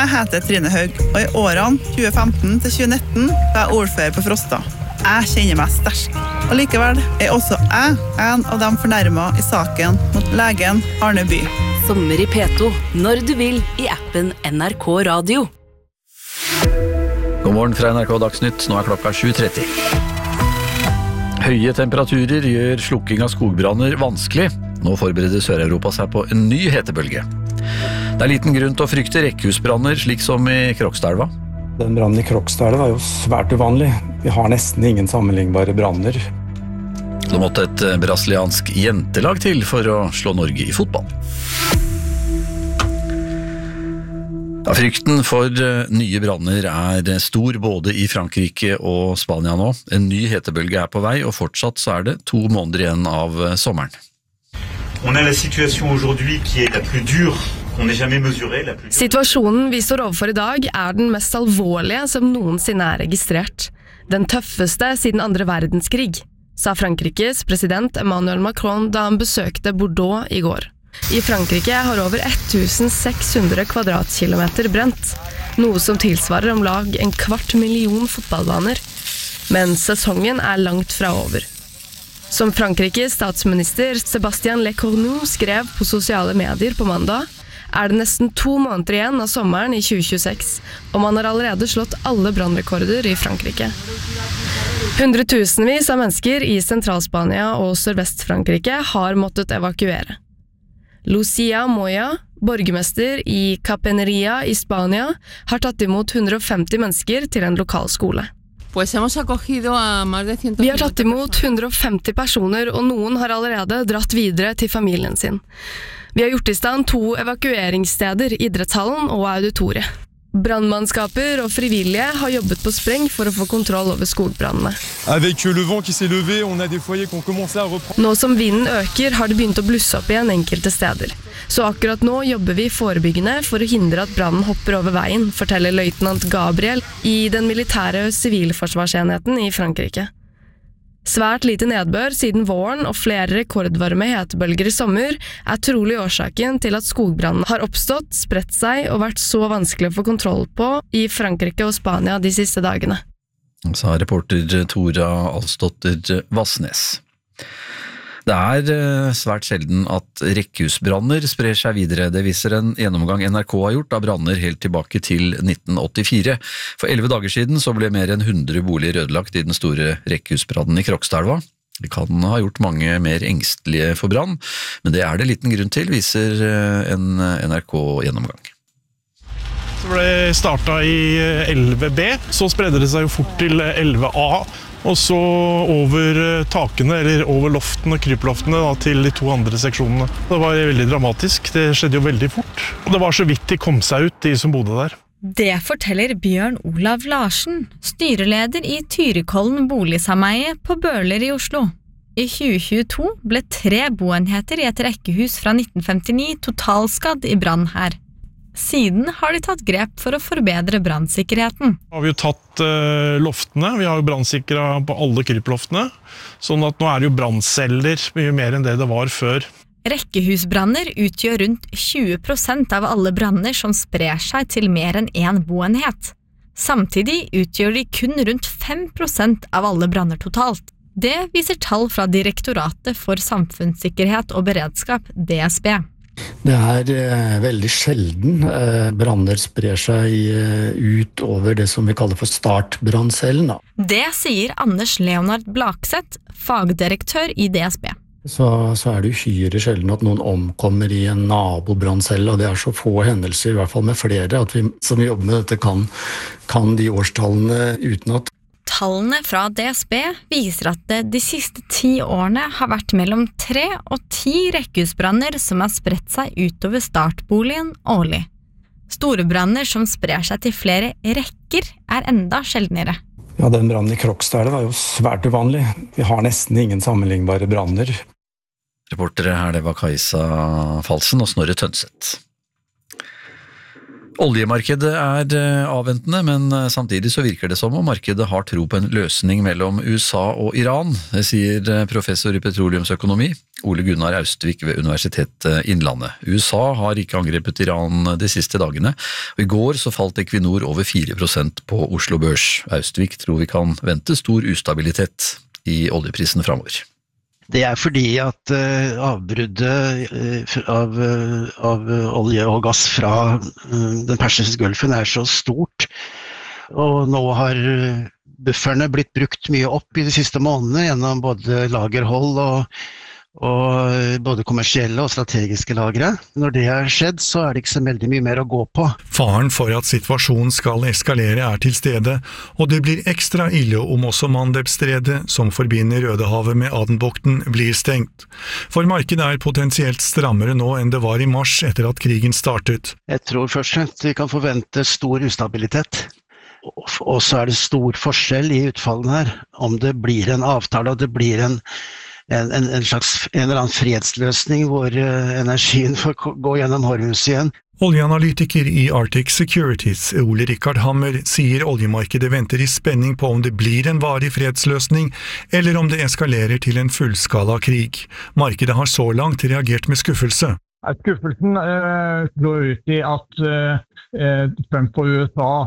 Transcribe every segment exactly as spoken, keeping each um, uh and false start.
Jeg heter Trine Haug, og i årene tjue femten til tjue nitten var jeg ordfører på Frosta. Jeg kjenner meg sterk. Og likevel er også jeg en av de fornærmet i saken mot legen Arne By. Sommer i P to, når du vil, i appen N R K Radio. God morgen fra N R K Dagsnytt, nå er klokka sju tretti. Høye temperaturer gjør slukking av skogbranner vanskelig. Nå forbereder Sør-Europa seg på en ny hetebølge. Det er liten grunn til å frykte rekkehusbranner, slik som i Krokstadelva. Den brannen i Krokstadelva er jo svært uvanlig. Vi har nesten ingen sammenlignbare branner. Det måtte et brasiliansk jentelag til for å slå Norge i fotball. Ja, frykten for nye branner er stor både i Frankrike og Spania nå. En ny hetebølge er på vei, og fortsatt så er det to måneder igjen av sommeren. On a la situation aujourd'hui qui est la plus dure qu'on ait jamais mesurée, la plus. Situasjonen vi står overfor i dag er den mest alvorlige som noensinne er registrert. Den tøffeste siden andre verdenskrig, sa Frankrikes president Emmanuel Macron da han besøkte Bordeaux i går. I Frankrike har over tusen seks hundre kvadratkilometer brent, noe som tilsvarer om lag en kvart million fotballbaner. Men sesongen er langt fra over. Som Frankrikes statsminister Sébastien Lecornu skrev på sosiale medier på mandag, er det nesten to måneder igjen av sommeren i tjue tjueseks, og man har allerede slått alle brannrekorder i Frankrike. Hundretusenvis av mennesker i Sentralspania og Sørvest-Frankrike har måttet evakuere. Lucia Moya, borgermester i Capeneria i Spania, har tatt imot hundre og femti mennesker til en lokal skole. Vi har tatt imot hundre og femti personer, og noen har allerede dratt videre til familien sin. Vi har gjort i stand to evakueringssteder, idrettshallen og auditoriet. Brandmannskaper og frivillige har jobbet på spreng for å få kontroll over skogbrannene. Nå som vinden øker, har det begynt å blusse opp igjen enkelte steder. Så akkurat nå jobber vi forebyggende for å hindre at brannen hopper over veien, forteller løytnant Gabriel i den militære sivilforsvarsenheten i Frankrike. Svært lite nedbør siden våren og flere rekordvarme hetebølger i sommer er trolig årsaken til at skogbrannen har oppstått, spredt seg og vært så vanskelig å få kontroll på i Frankrike og Spania de siste dagene. Sa reporter Tora Alsdotter Vassnes. Det er svært sjelden at rekkehusbranner sprer seg videre. Det viser en gjennomgang N R K har gjort av branner helt tilbake til nitten åttifire. For elleve dager siden så ble mer enn hundre boliger ødelagt i den store rekkehusbrannen i Krokstadelva. Det kan ha gjort mange mer engstelige for brann, men det er det liten grunn til, viser en N R K-gjennomgang. Det ble startet i elleve B, så spredde det seg jo fort til elleve A, og så over takene, eller over loftene, kryploftene, da, til de to andre seksjonene. Det var veldig dramatisk, det skjedde jo veldig fort. Og det var så vidt de kom seg ut, de som bodde der. Det forteller Bjørn Olav Larsen, styreleder i Tyrikollen boligsameie på Bøler i Oslo. I tjue tjueto ble tre boenheter i et rekkehus fra nitten femtini totalskadd i brann her. Siden har de tatt grep for å forbedre brannsikkerheten. Har vi jo tatt uh, loftene, vi har jo brannsikret på alle kryploftene, sånn at nå er det jo brannceller mye mer enn det det var før. Rekkehusbranner utgjør rundt tjue prosent av alle branner som sprer seg til mer enn én boenhet. Samtidig utgjør de kun rundt fem prosent av alle branner totalt. Det viser tall fra Direktoratet for samfunnssikkerhet og beredskap, D S B. Det er eh, veldig sjelden eh, branner sprer seg eh, ut over det som vi kaller for startbranncellen. Det sier Anders Leonard Blakseth, fagdirektør i D S B. Så, så er det uhyre sjelden at noen omkommer i en nabobranncelle, og det er så få hendelser, i hvert fall med flere, at vi som jobber med dette kan, kan de årstallene utenat. Tallene fra D S B viser at det de siste ti årene har vært mellom tre og ti rekkehusbranner som har spredt seg utover startboligen årlig. Store branner som sprer seg til flere rekker er enda sjeldnere. Ja, den brannen i Krokstadelva var jo svært uvanlig. Vi har nesten ingen sammenlignbare branner. Reportere her, det var Kajsa Falsen og Snorre Tønseth. Oljemarkedet er avventende, men samtidig så virker det som om markedet har tro på en løsning mellom U S A og Iran, sier professor i petroleumsøkonomi Ole Gunnar Austvik ved Universitetet Innlandet. U S A har ikke angrepet Iran de siste dagene, og i går så falt Equinor over fire prosent på Oslo Børs. Austvik tror vi kan vente stor ustabilitet i oljeprisen fremover. Det er fordi at uh, avbruddet uh, av, uh, av olje og gass fra uh, den persiske gulfen er så stort, og nå har uh, bufferne blitt brukt mye opp i de siste månedene gjennom både lagerhold og, og både kommersielle og strategiske lagre. Når det har skjedd, så er det ikke så veldig mye mer å gå på. Faren for at situasjonen skal eskalere er til stede, og det blir ekstra ille om også Mandebstredet, som forbinder Rødehavet med Adenbukten, blir stengt. For markedet er potensielt strammere nå enn det var i mars etter at krigen startet. Jeg tror først og fremst vi kan forvente stor ustabilitet. Og så er det stor forskjell i utfallen her, om det blir en avtale og det blir en En, en, en slags en eller annen fredsløsning hvor uh, energien får gå gjennom Hormuz igjen. Oljeanalytiker i Arctic Securities, Ole Rikard Hammer, sier oljemarkedet venter i spenning på om det blir en varig fredsløsning, eller om det eskalerer til en fullskala krig. Markedet har så langt reagert med skuffelse. Skuffelsen uh, går ut i at uh, Trump og U S A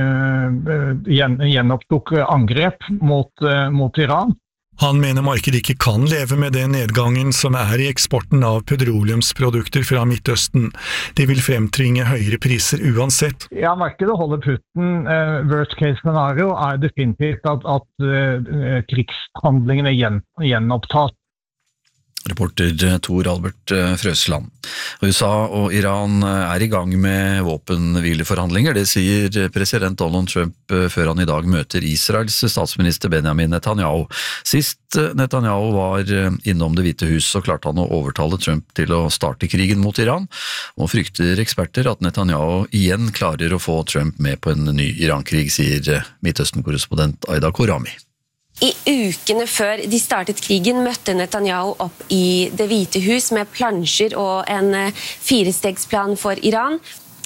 uh, gjen, gjenopptok angrep mot, uh, mot Iran. Han mener markedet ikke kan leve med den nedgangen som er i eksporten av petroleumsprodukter fra Midtøsten. Det vil fremtvinge høyere priser uansett. Ja, markedet holder putten. Uh, worst case scenario er definitivt at, at uh, krigshandlingene gjen, gjenopptas. Reporter Tor Albert Frøsland. U S A og Iran er i gang med våpenhvileforhandlinger, det sier president Donald Trump før han i dag møter Israels statsminister Benjamin Netanyahu. Sist Netanyahu var innom Det hvite hus, så klarte han å overtale Trump til å starte krigen mot Iran, og frykter eksperter at Netanyahu igjen klarer å få Trump med på en ny Iran-krig, sier Midtøsten-korrespondent Aida Korami. I ukene før de startet krigen møtte Netanyahu opp i Det hvite hus med plansjer og en firestegsplan for Iran.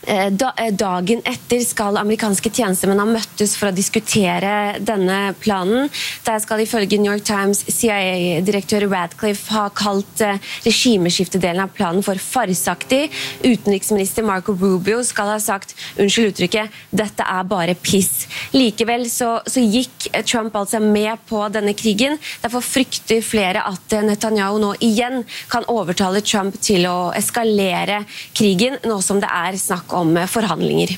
Dagen etter skal amerikanske tjenestemenn ha møttes for å diskutere denne planen. Der skal ifølge New York Times C I A-direktør Radcliffe ha kalt regimeskiftedelen av planen for farsaktig. Utenriksminister Marco Rubio skal ha sagt, unnskyld uttrykket, dette er bare piss. Likevel så, så gikk Trump altså med på denne krigen. Derfor frykter flere at Netanyahu nå igjen kan overtale Trump til å eskalere krigen, nå som det er snakk om forhandlinger.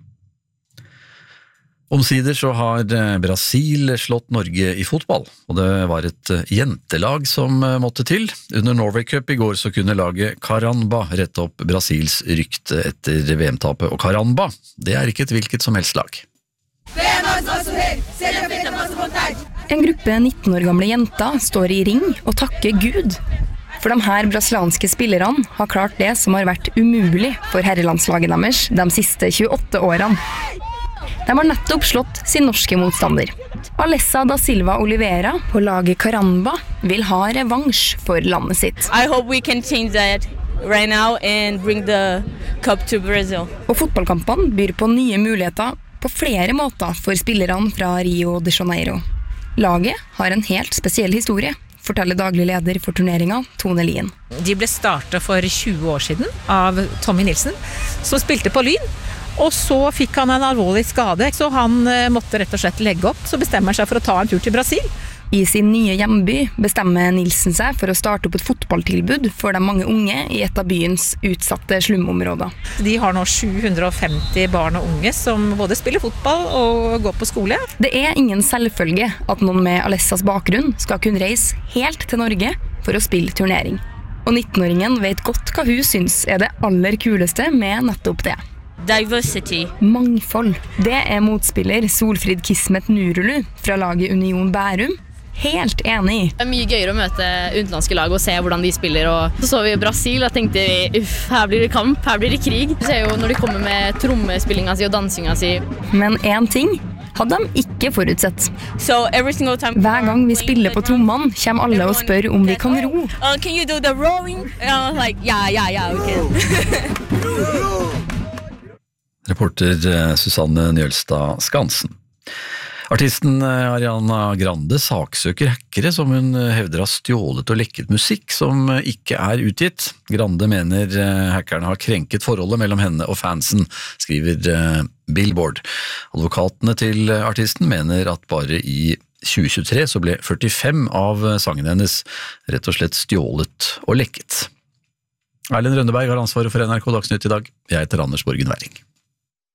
Omsider så har Brasil slått Norge i fotball, og det var et jentelag som måtte til. Under Norway Cup i går så kunne laget Caramba rette opp Brasils rykte etter V M-tapet, og Caramba, det er ikke et hvilket som helst lag. En gruppe nitten år gamle jenter står i ring og takker Gud. For de her brasilianske spillerne har klart det som har vært umulig for herrelandslaget deres de siste tjueåtte årene. De har nettopp slått sin norske motstander. Alessa da Silva Oliveira på laget Caramba vil ha revansj for landet sitt. I hope we can change that right now and bring the cup to Brazil. Og fotballkampene byr på nye muligheter på flere måter for spillerne fra Rio de Janeiro. Laget har en helt spesiell historie, forteller daglig leder for turneringen, Tone Lien. De ble startet for tjue år siden av Tommy Nilsen, som spilte på Lyn. Og så fikk han en alvorlig skade, så han måtte rett og slett legge opp. Så bestemmer han seg for å ta en tur til Brasil. I sin nye hjemby bestemmer Nilsen seg for å starte opp et fotballtilbud for de mange unge i et av byens utsatte slumområder. De har nå sju hundre og femti barn og unge som både spiller fotball og går på skole. Det er ingen selvfølge at noen med Alessas bakgrunn skal kunne reise helt til Norge for å spille turnering. Og nittenåringen vet godt hva hun syns er det aller kuleste med nettopp det. Diversity. Mangfold. Det er motspiller Solfrid Kismet Nurulu fra laget Union Bærum helt enig i. Det er mye gøyere å møte utenlandske lag og se hvordan de spiller. Og så så vi Brasil og tenkte vi, uff, her blir det kamp, her blir det krig. Du ser jo når de kommer med trommespillinga si og dansinga si. Men en ting hadde de ikke forutsett. So every single time Hver gang vi spiller på trommene, kommer alle og spør om vi kan ro. Uh, can you do the rowing? And I was like, yeah, yeah, yeah, we can. Reporter Susanne Njølstad Skansen. Artisten Ariana Grande saksøker hackere som hun hevder har stjålet og lekket musikk som ikke er utgitt. Grande mener hackerne har krenket forholdet mellom henne og fansen, skriver Billboard. Advokatene til artisten mener at bare i tjue tjuetre så ble førtifem av sangene hennes rett og slett stjålet og lekket. Erlend Rønneberg har ansvaret for N R K Dagsnytt i dag. Jeg heter Anders Borgen Werring.